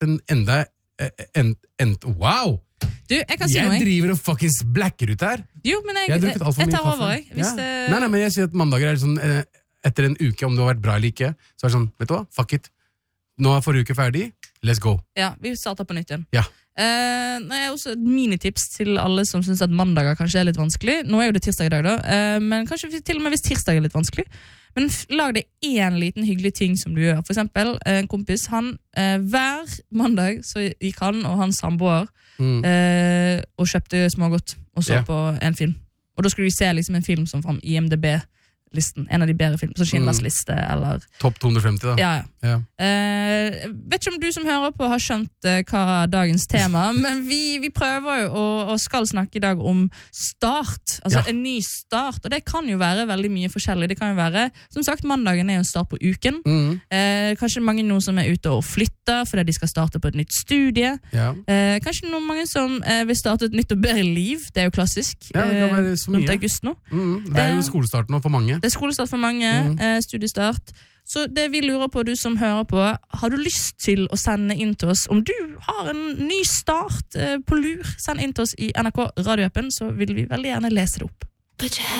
en enda wow! Du, jeg kan si noe. Jeg driver og fuckings blacker ut her. Jo, men jeg tar over, jeg. Nei, men jeg sier at mandager sånn, etter en uke, om du har vært bra eller ikke, så det sånn, vet du hva, fuck it. Nå forrige uke ferdig, let's go. Ja, vi starter på nytt igjen. Ja. Også et minitips til alle som synes at mandager kanskje litt vanskelig. Nå jo det tirsdag I dag da, men kanskje til og med hvis tirsdag litt vanskelig. Men lag det en liten hyggelig ting som du gjør. For eksempel, en kompis, han hver mandag så gikk han og hans samboer og kjøpte smågodt og så på en film. Og da skulle vi se liksom en film som fra IMDb-listen, en av de bedre filmer, så Schindlers liste, eller... Topp 250 da. Ja. Vet ikke om du som hører på har skjønt hva dagens tema, men vi prøver jo og skal snakke I dag om start, altså en ny start, og det kan jo være veldig mye forskjellig. Det kan jo være, som sagt, mandagen jo en start på uken. Kanskje mange noen som ute og flytter fordi de skal starte på et nytt studie. Kanskje noen mange som vil starte et nytt og bedre liv. Det jo klassisk. Ja, det kan være så mye. Rundt august nå. Det jo skolestart nå for mange. Det skolestart for mange, studiestart. Så det vi lurer på, du som hører på, har du lyst til å sende inn til oss om du har en ny start på lur? Send inn til oss I NRK radioappen, så vil vi veldig gjerne lese det opp.